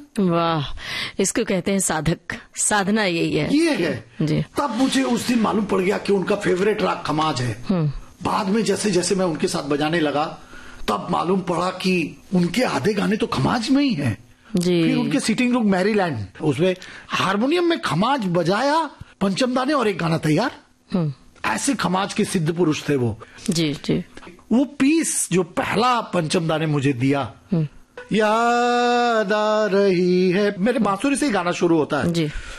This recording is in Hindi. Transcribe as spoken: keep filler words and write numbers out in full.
वाह, इसको कहते हैं साधक, साधना यही है। ये है जी। तब मुझे उस दिन मालूम पड़ गया कि उनका फेवरेट राग खमाज है। बाद में जैसे जैसे मैं उनके साथ बजाने लगा तब मालूम पड़ा कि उनके आधे गाने तो खमाज में ही हैं। जी। फिर उनके सिटिंग रूम मैरीलैंड, उसमें हारमोनियम में खमाज बजाया, पंचम दाने और एक गाना तैयार। ऐसे खमाज के सिद्ध पुरुष थे वो। जी जी। वो पीस जो पहला पंचम दाने मुझे दिया, याद आ रही है, मेरे बांसुरी से ही गाना शुरू होता है। जी।